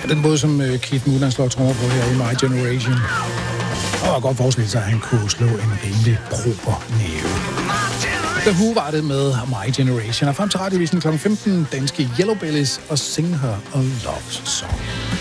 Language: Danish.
Den måde, som Keith Moon slår trommer på her i My Generation. Og godt forestille sig, at han kunne slå en rimelig proper næve. The Who var det med My Generation. Og frem til radiovisen kl. 15, danske Yellow Bellies og Sing Her a Love Song.